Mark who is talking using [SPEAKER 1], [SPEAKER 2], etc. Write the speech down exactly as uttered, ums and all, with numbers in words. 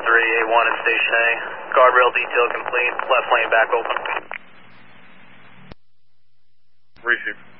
[SPEAKER 1] three, A one at Station A. Guardrail detail complete, left lane back open.
[SPEAKER 2] Receive.